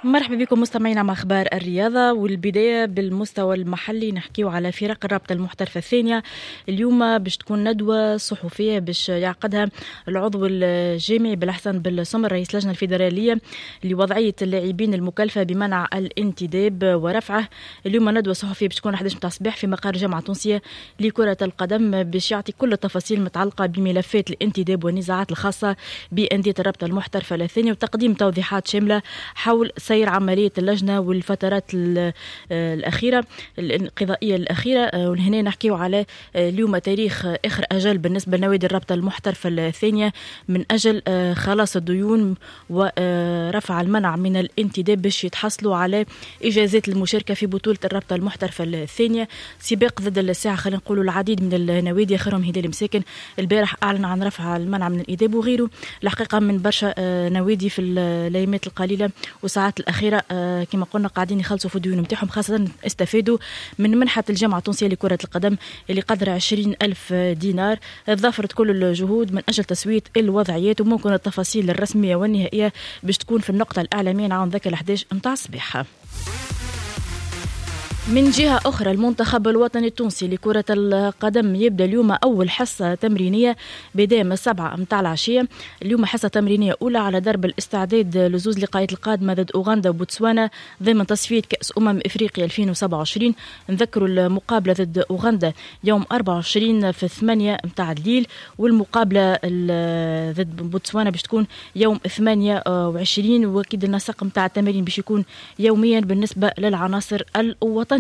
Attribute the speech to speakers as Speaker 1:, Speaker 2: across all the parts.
Speaker 1: مرحبا بكم مستمعينا مع أخبار الرياضة، والبداية بالمستوى المحلي. نحكيو على فرق الرابطة المحترفة الثانية. اليوم باش تكون ندوة صحفية باش يعقدها العضو الجامعي بالحسن بالسمر رئيس اللجنة الفيدرالية لوضعية اللاعبين المكلفة بمنع الانتداب ورفعه. اليوم ندوة صحفية باش تكون 11 متاع الصباح في مقر الجامعة التونسية لكرة القدم باش يعطي كل التفاصيل المتعلقة بملفات الانتداب والنزاعات الخاصة بأندية الرابطة المحترفة الثانية، وتقديم توضيحات شاملة حول سير عملية اللجنة والفترات الأخيرة الانقضائية الأخيرة. وهنا نحكيو على اليوم تاريخ آخر أجل بالنسبة لنوادي الرابطة المحترفة الثانية من أجل خلاص الديون ورفع المنع من الانتداب باش يتحصلوا على إجازات المشاركة في بطولة الرابطة المحترفة الثانية. سباق ضد الساعة خلينا نقولوا العديد من النوادي آخرهم هلال مساكن البارح أعلن عن رفع المنع من الإنتداب وغيره. الحقيقة من برشا نوادي في الأيامات القليلة والساعات الأخيرة كما قلنا قاعدين يخلصوا في الديون متاعهم، خاصة استفادوا من منحة الجامعة التونسية لكرة القدم اللي قدر 20,000 دينار. ضافرت كل الجهود من أجل تسوية الوضعيات، وممكن التفاصيل الرسمية والنهائية باش تكون في النقطة الإعلامية عام ذاك 11 متاع الصباح. من جهة أخرى المنتخب الوطني التونسي لكرة القدم يبدأ اليوم أول حصة تمرينية بداية 7 متاع العشية. اليوم حصة تمرينية أولى على درب الاستعداد لزوز لقاءات القادمة ضد أوغندا وبوتسوانا ضمن تصفية كأس إفريقيا 2027. نذكروا المقابلة ضد أوغندا يوم 24 في 8 متاع الليل، والمقابلة ضد بوتسوانا باش تكون يوم 28. وأكيد النسق متاع التمارين باش يكون يوميا بالنسبة للعناصر الوطنية.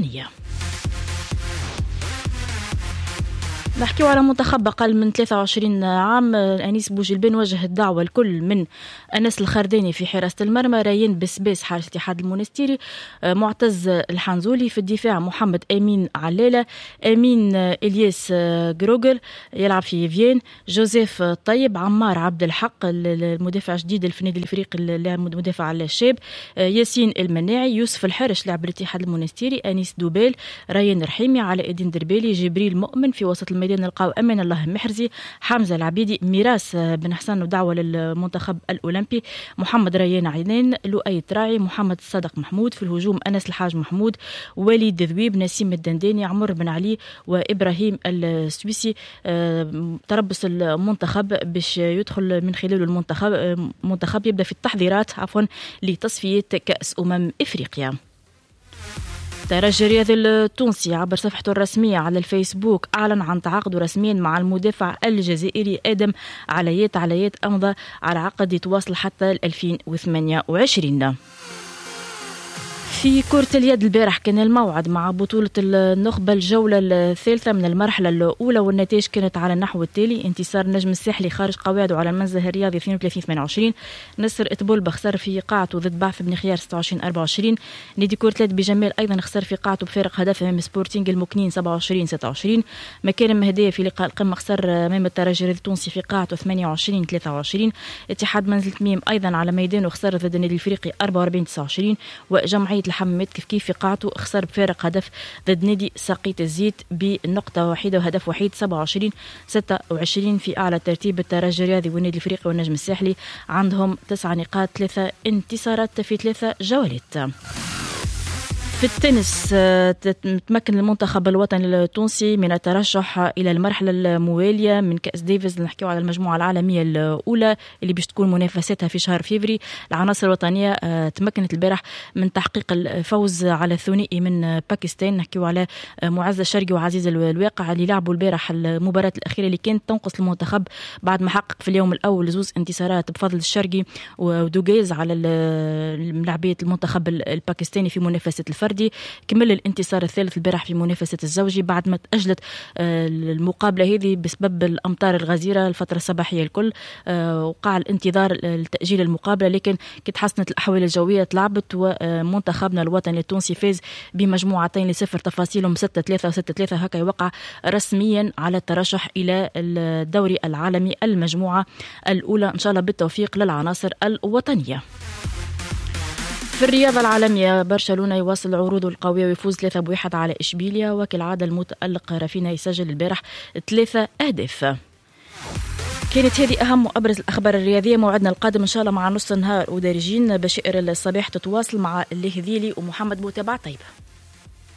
Speaker 1: نحكيو على منتخب أقل من 23 عام. أنيس بوجلبان وجه الدعوة الكل من أنس الخرداني في حراسة المرمى، ريان بسباس حارس الاتحاد المونستيري، معتز الحنزولي في الدفاع، محمد أمين علالة، أمين إلياس جروجر يلعب في فيين، جوزيف طيب، عمار عبد الحق المدافع جديد في النادي الافريقي المدافع الشاب، ياسين المناعي، يوسف الحرش لاعب الاتحاد المونستيري، أنيس دوبيل، ريان رحيمي، علاء الدين دربالي، جبريل مؤمن. في وسط الميدان نلقاو أمان الله محرزي، حمزة العبيدي، ميراس بن حسن ودعوة للمنتخب الأولمبي، محمد ريان عينين، لؤي تراعي، محمد الصادق محمود. في الهجوم أنس الحاج محمود، وليد ذويب، نسيم الدنداني، عمر بن علي، وإبراهيم السويسي. تربص المنتخب باش يدخل من خلاله المنتخب يبدأ في التحضيرات لتصفية كأس إفريقيا. الترجي الرياضي التونسي عبر صفحته الرسمية على الفيسبوك أعلن عن تعاقده رسميا مع المدافع الجزائري آدم عليات أمضى على عقد يتواصل حتى 2028. في كرة اليد البارح كان الموعد مع بطولة النخبة الجولة الثالثة من المرحلة الأولى، والنتائج كانت على النحو التالي: انتصار النجم الساحلي خارج قواعده على المنزه الرياضي 32-28، نصر إتبول بخسر في قاعته ضد بعث بن خيار 26-24، نادي كرة اليد بجمال أيضا خسر في قاعته بفارق هدف أمام سبورتينغ المكنين 27-26، مكارم مهدية في لقاء القمة خسر أمام الترجي التونسي في قاعته 28-23، اتحاد منزل تميم أيضا على ميدانه خسر ضد النادي الإفريقي 44-29، وجمعية الحمامات كيف في قاعته خسر بفارق هدف ضد نادي ساقيت الزيت بنقطة واحدة وهدف وحيد 27-26. في أعلى ترتيب الترجي الرياضي والنادي الإفريقي والنجم الساحلي عندهم 9 نقاط 3 انتصارات في 3 جولات. في التنس تمكن المنتخب الوطني التونسي من الترشح إلى المرحلة الموالية من كأس ديفيز. نحكيو على المجموعة العالمية الأولى اللي باش تكون منافستها في شهر فيفري. العناصر الوطنية تمكنت البارح من تحقيق الفوز على الثنائي من باكستان. نحكيو على معز الشرقي وعزيز الواقع اللي لعبوا البارح المباراة الأخيرة اللي كانت تنقص المنتخب بعد ما حقق في اليوم الأول 2 انتصارات بفضل الشرقي ودوغيز على لاعبية المنتخب الباكستاني في منافسة الفردي. كمل الانتصار الثالث البارح في منافسة الزوجي بعد ما تأجلت المقابلة هذه بسبب الأمطار الغزيرة الفترة الصباحية الكل. وقع الانتظار لتأجيل المقابلة، لكن كي تحسنت الأحوال الجوية تلعبت، ومنتخبنا الوطني التونسي فاز بمجموعتين ل0 تفاصيلهم 6-3 و6-3. هكا يوقع رسميا على الترشح إلى الدوري العالمي المجموعة الأولى. إن شاء الله بالتوفيق للعناصر الوطنية. في الرياضة العالمية برشلونة يواصل عروضه القوية ويفوز 3-1 على إشبيليا، وكالعادة المتألق رافينا يسجل البارح 3 أهداف. كانت هذه أهم وأبرز الأخبار الرياضية. موعدنا القادم إن شاء الله مع نص النهار ودارجين بشائر الصباح تتواصل مع الليهذيلي ومحمد بوتابع. طيب.